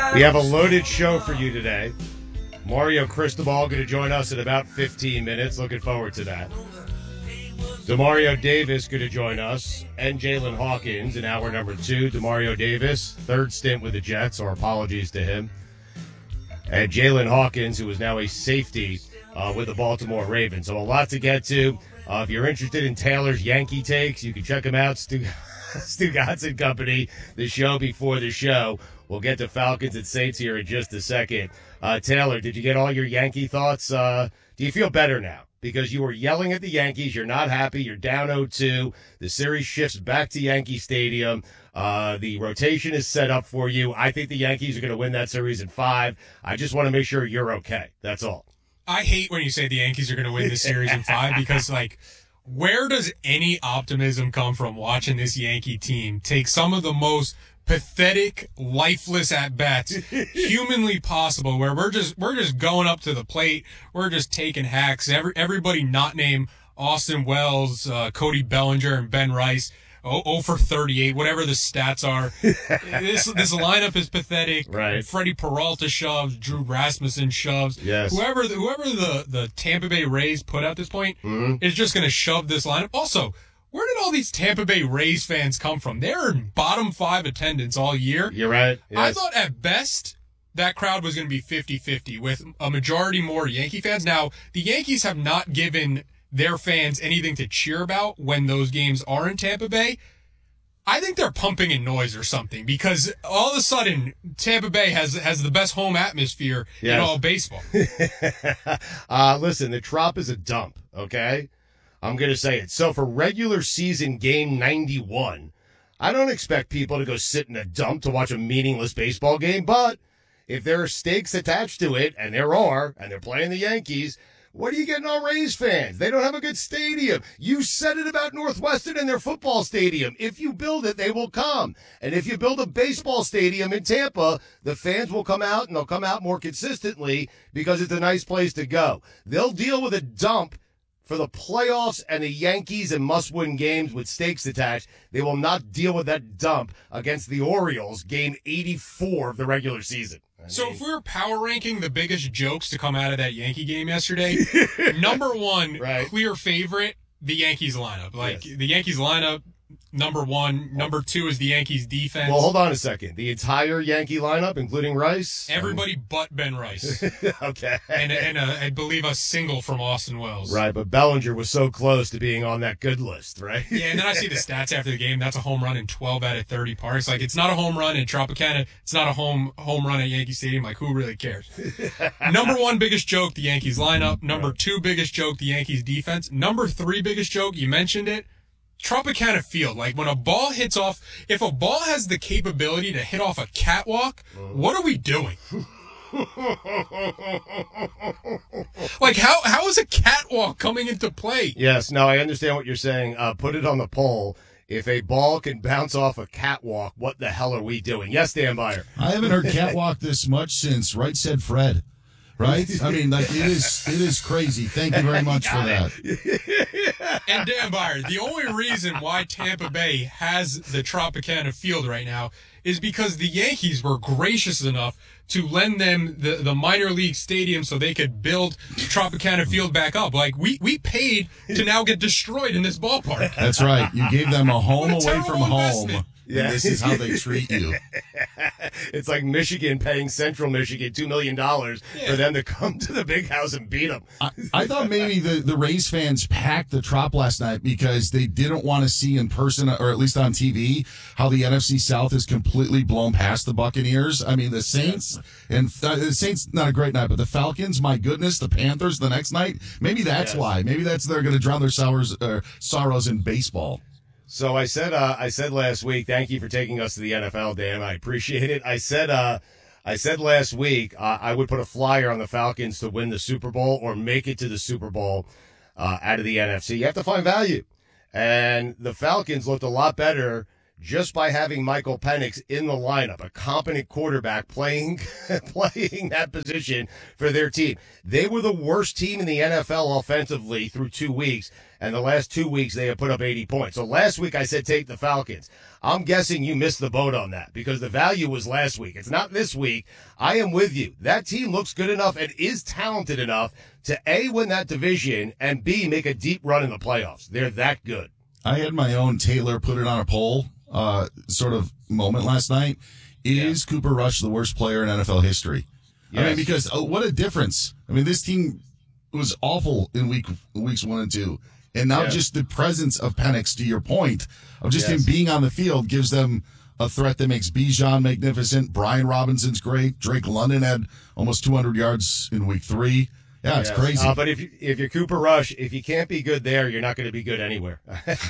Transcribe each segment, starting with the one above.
We have a loaded show for you today. Mario Cristobal going to join us in about 15 minutes. Looking forward to that. Demario Davis going to join us, and Jalen Hawkins in hour number 2. Demario Davis, third stint with the Jets, our apologies to him. And Jalen Hawkins, who is now a safety with the Baltimore Ravens. So a lot to get to. If you're interested in Taylor's Yankee takes, you can check him out, Stu Godson Company, the show before the show. We'll get to Falcons and Saints here in just a second. Taylor, did you get all your Yankee thoughts? Do you feel better now? Because you were yelling at the Yankees. You're not happy. You're down 0-2. The series shifts back to Yankee Stadium. The rotation is set up for you. I think the Yankees are going to win that series in 5. I just want to make sure you're okay. That's all. I hate when you say the Yankees are going to win this series in 5 because, where does any optimism come from watching this Yankee team take some of the most pathetic, lifeless at-bats humanly possible, where we're just going up to the plate, we're just taking hacks. Everybody not named Austin Wells, Cody Bellinger, and Ben Rice, 0 for 38, whatever the stats are. This lineup is pathetic. Right. Freddie Peralta shoves, Drew Rasmussen shoves. Yes. Whoever the Tampa Bay Rays put out this point is just going to shove this lineup. Also, where did all these Tampa Bay Rays fans come from? They're in bottom 5 attendance all year. You're right. Yes. I thought at best that crowd was going to be 50-50 with a majority more Yankee fans. Now, the Yankees have not given their fans anything to cheer about when those games are in Tampa Bay. I think they're pumping in noise or something because all of a sudden Tampa Bay has the best home atmosphere in all baseball. Listen, the Trop is a dump, okay? I'm going to say it. So for regular season game 91, I don't expect people to go sit in a dump to watch a meaningless baseball game, but if there are stakes attached to it, and there are, and they're playing the Yankees, what are you getting on Rays fans? They don't have a good stadium. You said it about Northwestern and their football stadium. If you build it, they will come. And if you build a baseball stadium in Tampa, the fans will come out, and they'll come out more consistently because it's a nice place to go. They'll deal with a dump for the playoffs and the Yankees and must-win games with stakes attached. They will not deal with that dump against the Orioles, game 84 of the regular season. So if we were power ranking the biggest jokes to come out of that Yankee game yesterday, number 1, clear favorite, the Yankees lineup. The Yankees lineup, number 1. Number 2 is the Yankees defense. Well, hold on a second. The entire Yankee lineup, including Rice? Everybody but Ben Rice. Okay. And I believe a single from Austin Wells. Right, but Bellinger was so close to being on that good list, right? Yeah, and then I see the stats after the game. That's a home run in 12 out of 30 parks. It's not a home run in Tropicana. It's not a home run at Yankee Stadium. Who really cares? Number 1 biggest joke, the Yankees lineup. Number 2 biggest joke, the Yankees defense. Number 3 biggest joke, you mentioned it, Tropicana Field. When a ball hits off, if a ball has the capability to hit off a catwalk, what are we doing? How is a catwalk coming into play? Yes, no, I understand what you're saying. Put it on the poll. If a ball can bounce off a catwalk, what the hell are we doing? Yes, Dan Byer. I haven't heard catwalk this much since Right Said Fred. Right? I mean, it is crazy. Thank you very much for that. And Dan Byer, the only reason why Tampa Bay has the Tropicana Field right now is because the Yankees were gracious enough to lend them the minor league stadium so they could build Tropicana Field back up. We paid to now get destroyed in this ballpark. That's right. You gave them a home away from home. Yeah. And this is how they treat you. It's like Michigan paying Central Michigan $2 million for them to come to the big house and beat them. I thought maybe the Rays fans packed the Trop last night because they didn't want to see in person, or at least on TV, how the NFC South is completely blown past the Buccaneers. I mean, the Saints, and the Saints, not a great night, but the Falcons, my goodness, the Panthers the next night. Maybe that's why. Maybe they're going to drown their sorrows in baseball. So I said last week, thank you for taking us to the NFL, Dan. I appreciate it. I said last week I would put a flyer on the Falcons to win the Super Bowl or make it to the Super Bowl out of the NFC. You have to find value. And the Falcons looked a lot better just by having Michael Penix in the lineup, a competent quarterback playing that position for their team. They were the worst team in the NFL offensively through 2 weeks, and the last 2 weeks they have put up 80 points. So last week I said take the Falcons. I'm guessing you missed the boat on that because the value was last week. It's not this week. I am with you. That team looks good enough and is talented enough to A, win that division, and B, make a deep run in the playoffs. They're that good. I had my own Taylor put it on a poll sort of moment last night. Is Cooper Rush the worst player in NFL history? Yes. I mean, because what a difference. I mean, this team was awful in weeks 1 and 2. And now just the presence of Penix, to your point, of just him being on the field gives them a threat that makes Bijan magnificent. Brian Robinson's great. Drake London had almost 200 yards in week 3. Yeah, it's crazy. But if you're Cooper Rush, if you can't be good there, you're not going to be good anywhere.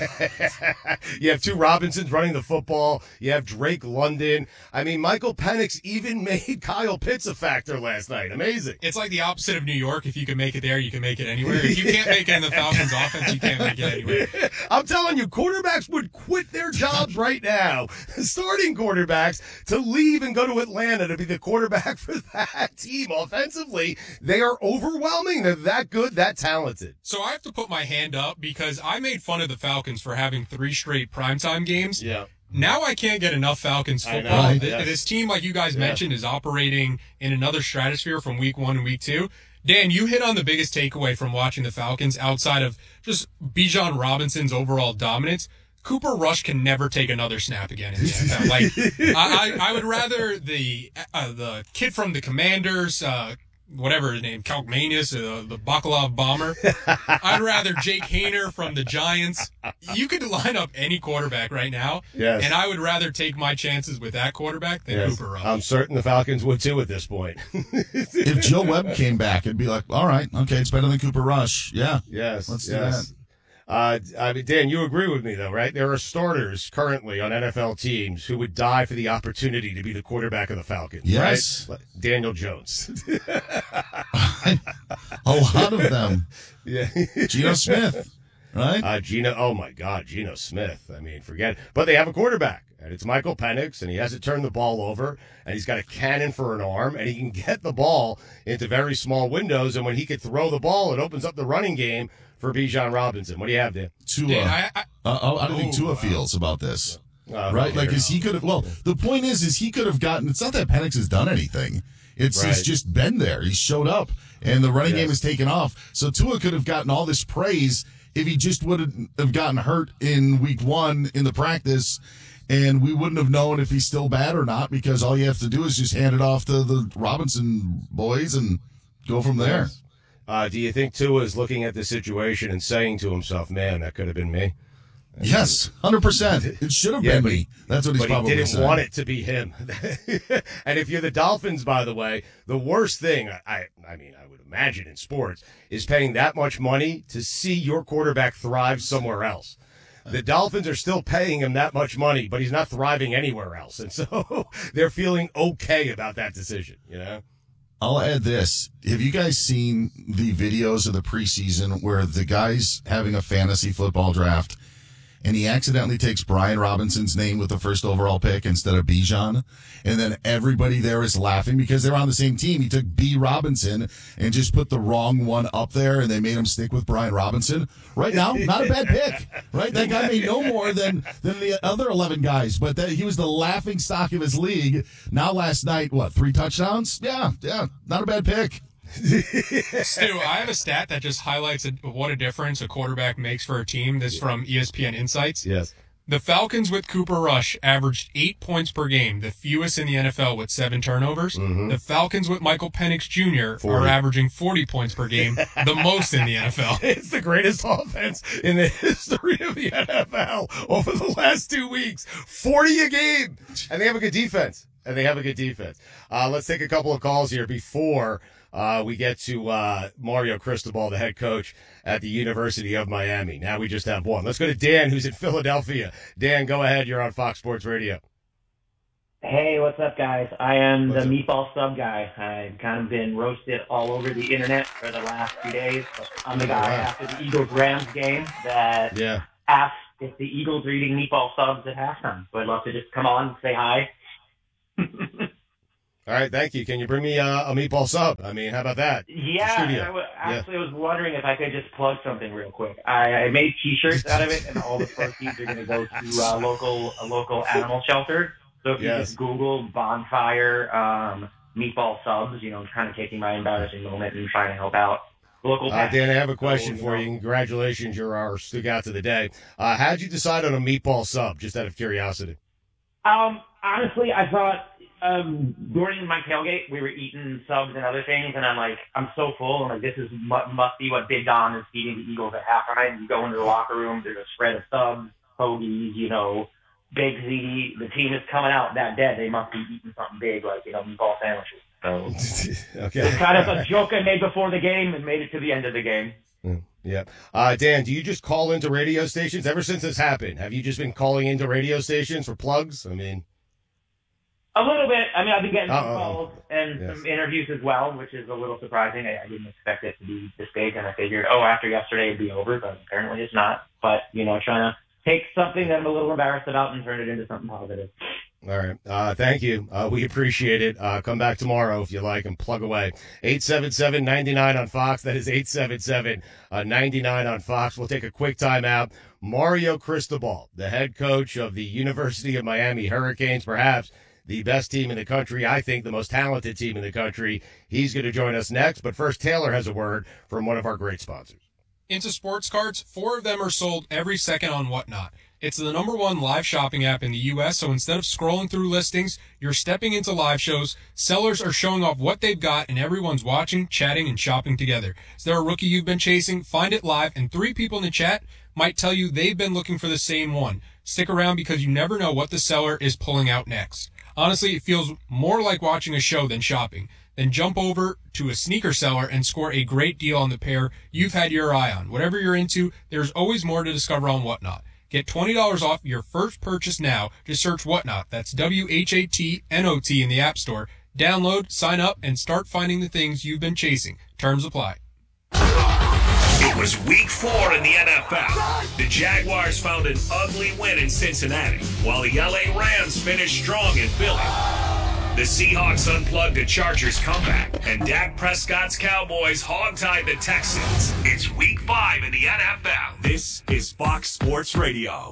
You have 2 Robinsons running the football. You have Drake London. I mean, Michael Penix even made Kyle Pitts a factor last night. Amazing. It's like the opposite of New York. If you can make it there, you can make it anywhere. If you can't make it in the Falcons offense, you can't make it anywhere. I'm telling you, quarterbacks would quit their jobs right now, starting quarterbacks, to leave and go to Atlanta to be the quarterback for that team. Offensively, they are overwhelming. They're that good, that talented. So I have to put my hand up because I made fun of the Falcons for having 3 straight primetime games. Yeah. Now I can't get enough Falcons football. Right. This team, like you guys mentioned, is operating in another stratosphere from week 1 and week 2. Dan, you hit on the biggest takeaway from watching the Falcons outside of just Bijan Robinson's overall dominance. Cooper Rush can never take another snap again in the NFL. Like, I would rather the kid from the Commanders, whatever his name, Kalkmanius, the Bakalov bomber. I'd rather Jake Hayner from the Giants. You could line up any quarterback right now, and I would rather take my chances with that quarterback than Cooper Rush. I'm certain the Falcons would too at this point. If Joe Webb came back, it'd be like, all right, okay, it's better than Cooper Rush. Yeah. Yes. Let's do that. I mean, Dan, you agree with me, though, right? There are starters currently on NFL teams who would die for the opportunity to be the quarterback of the Falcons. Yes. Right? Daniel Jones. A lot of them. Yeah. Geno Smith, right? Oh, my God, Geno Smith. I mean, forget it. But they have a quarterback, and it's Michael Penix, and he hasn't turned the ball over, and he's got a cannon for an arm, and he can get the ball into very small windows, and when he could throw the ball, it opens up the running game for Bijan Robinson. What do you have, Dan? Tua. I don't think Tua feels about this. Right? Like, because he could have, the point is he could have gotten, it's not that Penix has done anything. He's just been there. He showed up, and the running game has taken off. So Tua could have gotten all this praise if he just wouldn't have gotten hurt in week 1 in the practice, and we wouldn't have known if he's still bad or not, because all you have to do is just hand it off to the Robinson boys and go from there. Do you think Tua is looking at the situation and saying to himself, man, that could have been me? Yes, 100%. It should have been me. That's what he's probably saying. But he didn't want it to be him. And if you're the Dolphins, by the way, the worst thing, I would imagine in sports, is paying that much money to see your quarterback thrive somewhere else. The Dolphins are still paying him that much money, but he's not thriving anywhere else. And so they're feeling okay about that decision, you know? I'll add this. Have you guys seen the videos of the preseason where the guy's having a fantasy football draft and he accidentally takes Brian Robinson's name with the first overall pick instead of Bijan? And then everybody there is laughing because they're on the same team. He took B. Robinson and just put the wrong one up there, and they made him stick with Brian Robinson. Right now, not a bad pick, right? That guy made no more than the other 11 guys, but he was the laughing stock of his league. Now last night, 3 touchdowns? Yeah, not a bad pick. Stu, I have a stat that just highlights what a difference a quarterback makes for a team. This from ESPN Insights. Yes. The Falcons with Cooper Rush averaged 8 points per game, the fewest in the NFL with 7 turnovers. Mm-hmm. The Falcons with Michael Penix Jr. 40. are averaging 40 points per game, the most in the NFL. It's the greatest offense in the history of the NFL over the last 2 weeks. 40 a game. And they have a good defense. Let's take a couple of calls here before we get to Mario Cristobal, the head coach at the University of Miami. Now we just have one. Let's go to Dan, who's in Philadelphia. Dan, go ahead. You're on Fox Sports Radio. Hey, what's up, guys? I am the meatball sub guy. I've kind of been roasted all over the internet for the last few days. I'm the guy after the Eagles-Rams game that asked if the Eagles are eating meatball subs at halftime. So I'd love to just come on and say hi. All right, thank you. Can you bring me a meatball sub? I mean, how about that? Yeah, Studio. I was wondering if I could just plug something real quick. I made T-shirts out of it, and all the proceeds are going to go to a local animal shelter. So if you just Google Bonfire meatball subs, kind of taking my embarrassing moment and trying to help out the local. Dan, I have a question for you. Congratulations, you're our Stick Out to the Day. How'd you decide on a meatball sub, just out of curiosity? Honestly, I thought during my tailgate, we were eating subs and other things, and I'm so full. I'm like, this is must be what Big Don is feeding the Eagles at halftime. You go into the locker room, there's a spread of subs, hoagies, Big ZD. The team is coming out that day. They must be eating something big, like meatball sandwiches. So okay, it's kind of a joke I made before the game and made it to the end of the game. Yeah. Dan, do you just call into radio stations ever since this happened? Have you just been calling into radio stations for plugs? I mean. A little bit. I mean, I've been getting some calls and some interviews as well, which is a little surprising. I didn't expect it to be this big, and I figured, after yesterday it'd be over, but apparently it's not. But, trying to take something that I'm a little embarrassed about and turn it into something positive. All right. Thank you. We appreciate it. Come back tomorrow if you like and plug away. 877-99 on Fox. That is 877-99 on Fox. We'll take a quick timeout. Mario Cristobal, the head coach of the University of Miami Hurricanes, perhaps the best team in the country, I think the most talented team in the country. He's going to join us next. But first, Taylor has a word from one of our great sponsors. Into sports cards, 4 of them are sold every second on Whatnot. It's the #1 live shopping app in the U.S., so instead of scrolling through listings, you're stepping into live shows. Sellers are showing off what they've got, and everyone's watching, chatting, and shopping together. Is there a rookie you've been chasing? Find it live, and 3 people in the chat might tell you they've been looking for the same one. Stick around because you never know what the seller is pulling out next. Honestly, it feels more like watching a show than shopping. Then jump over to a sneaker seller and score a great deal on the pair you've had your eye on. Whatever you're into, there's always more to discover on Whatnot. Get $20 off your first purchase now. Just search Whatnot. That's WHATNOT in the App Store. Download, sign up, and start finding the things you've been chasing. Terms apply. It was week 4 in the NFL. The Jaguars found an ugly win in Cincinnati, while the LA Rams finished strong in Philly. The Seahawks unplugged a Chargers comeback, and Dak Prescott's Cowboys hogtied the Texans. It's week 5 in the NFL. This is Fox Sports Radio.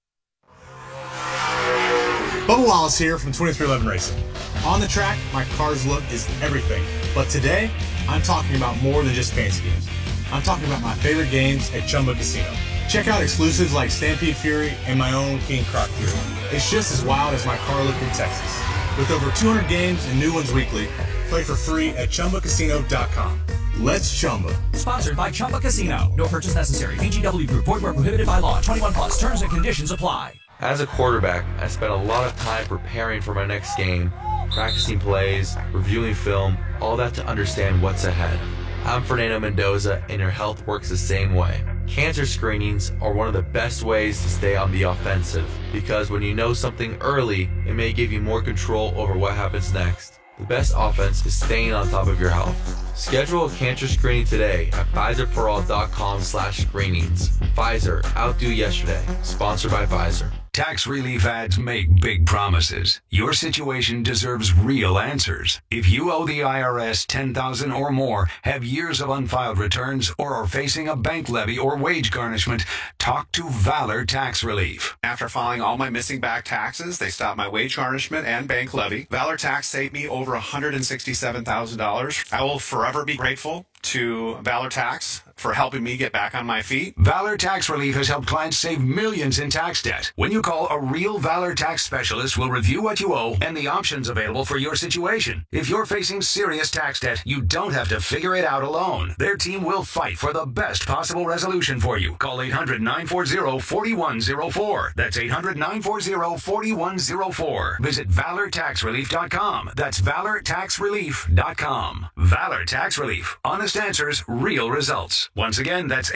Bubba Wallace here from 2311 Racing. On the track, my car's look is everything. But today, I'm talking about more than just fancy games. I'm talking about my favorite games at Chumba Casino. Check out exclusives like Stampede Fury and my own King Croc Fury. It's just as wild as my car look in Texas. With over 200 games and new ones weekly, play for free at ChumbaCasino.com. Let's Chumba. Sponsored by Chumba Casino. No purchase necessary. VGW Group. Void where prohibited by law. 21 plus. Terms and conditions apply. As a quarterback, I spent a lot of time preparing for my next game, practicing plays, reviewing film, all that to understand what's ahead. I'm Fernando Mendoza, and your health works the same way. Cancer screenings are one of the best ways to stay on the offensive, because when you know something early, it may give you more control over what happens next. The best offense is staying on top of your health. Schedule a cancer screening today at PfizerForAll.com/screenings. Pfizer, outdo yesterday. Sponsored by Pfizer. Tax relief ads make big promises. Your situation deserves real answers. If you owe the IRS $10,000 or more, have years of unfiled returns, or are facing a bank levy or wage garnishment, talk to Valor Tax Relief. After filing all my missing back taxes, they stopped my wage garnishment and bank levy. Valor Tax saved me over $167,000. I will forever be grateful to Valor Tax for helping me get back on my feet. Valor Tax Relief has helped clients save millions in tax debt. When you call, a real Valor Tax specialist will review what you owe and the options available for your situation. If you're facing serious tax debt, you don't have to figure it out alone. Their team will fight for the best possible resolution for you. Call 800-940-4104. That's 800-940-4104. Visit ValorTaxRelief.com. That's ValorTaxRelief.com. Valor Tax Relief. Honest answers, real results. Once again, that's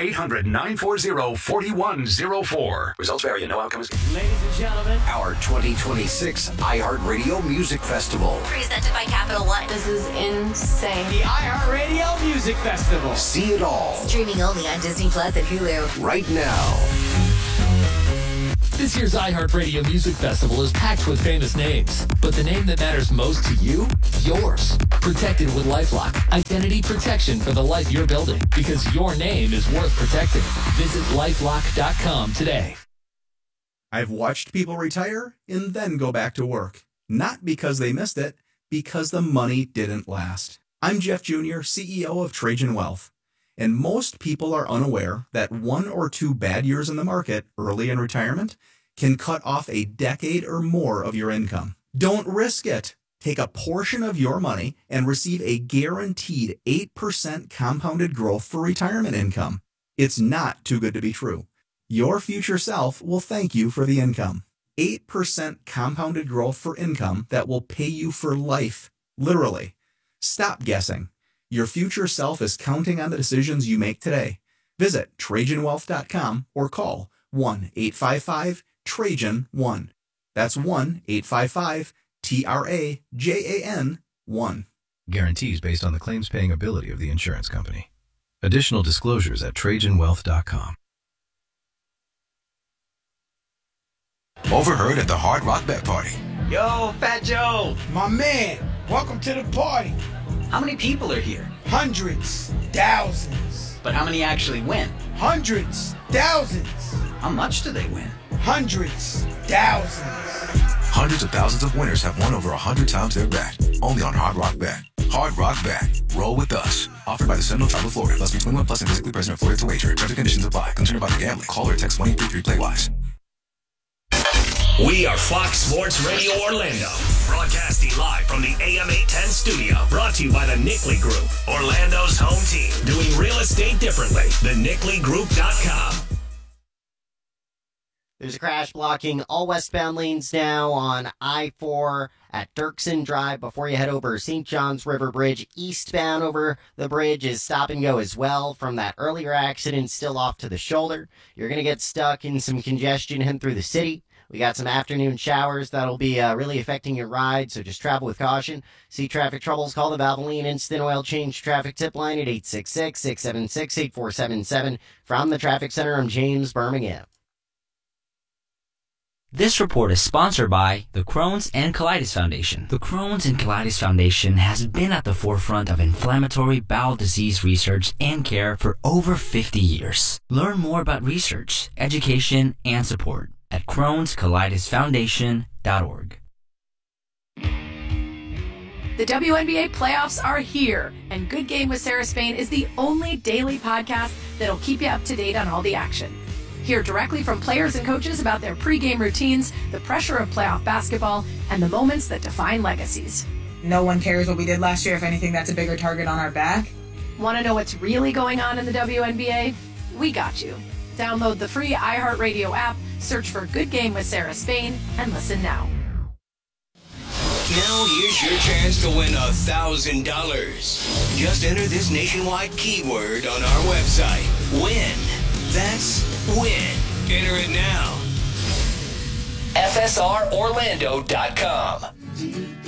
800-940-4104. Results vary and no outcome is... Ladies and gentlemen, our 2026 iHeartRadio Music Festival. Presented by Capital One. This is insane. The iHeartRadio Music Festival. See it all. Streaming only on Disney Plus and Hulu. Right now. This year's iHeartRadio Music Festival is packed with famous names, but the name that matters most to you? Yours. Protected with LifeLock. Identity protection for the life you're building, because your name is worth protecting. Visit LifeLock.com today. I've watched people retire and then go back to work. Not because they missed it, because the money didn't last. I'm Jeff Jr., CEO of Trajan Wealth. And most people are unaware that 1 or 2 bad years in the market early in retirement can cut off a decade or more of your income. Don't risk it. Take a portion of your money and receive a guaranteed 8% compounded growth for retirement income. It's not too good to be true. Your future self will thank you for the income. 8% compounded growth for income that will pay you for life. Literally. Stop guessing. Your future self is counting on the decisions you make today. Visit TrajanWealth.com or call 1-855-TRAJAN-1. That's 1-855-TRAJAN-1. Guarantees based on the claims paying ability of the insurance company. Additional disclosures at TrajanWealth.com. Overheard at the Hard Rock Bet Party. Yo, Fat Joe! My man, welcome to the party. How many people are here? Hundreds, thousands. But how many actually win? Hundreds, thousands. How much do they win? Hundreds, thousands. Hundreds of thousands of winners have won over 100 times their bet. Only on Hard Rock Bet. Hard Rock Bet. Roll with us. Offered by the Seminole Tribe of Florida. Must be 21 plus and physically present in Florida to wager. Terms and conditions apply. Concerned about the gambling? Call or text 1-833-PLAY-WISE. We are Fox Sports Radio Orlando, broadcasting live from the AM 810 studio, brought to you by the Nickley Group, Orlando's home team, doing real estate differently. TheNickleyGroup.com. There's a crash blocking all westbound lanes now on I-4 at Dirksen Drive before you head over St. John's River Bridge. Eastbound over the bridge is stop and go as well from that earlier accident, still off to the shoulder. You're going to get stuck in some congestion heading through the city. We got some afternoon showers that'll be really affecting your ride, so just travel with caution. See traffic troubles, call the Valvoline Instant Oil Change Traffic Tip Line at 866-676-8477. From the Traffic Center, I'm James Birmingham. This report is sponsored by the Crohn's and Colitis Foundation. The Crohn's and Colitis Foundation has been at the forefront of inflammatory bowel disease research and care for over 50 years. Learn more about research, education, and support at Crohn'sColitisFoundation.org. The WNBA playoffs are here, and Good Game with Sarah Spain is the only daily podcast that'll keep you up to date on all the action. Hear directly from players and coaches about their pregame routines, the pressure of playoff basketball, and the moments that define legacies. No one cares what we did last year. If anything, that's a bigger target on our back. Want to know what's really going on in the WNBA? We got you. Download the free iHeartRadio app, search for Good Game with Sarah Spain, and listen now. Now here's your chance to win $1,000. Just enter this nationwide keyword on our website. Win. That's win. Enter it now. FSROrlando.com.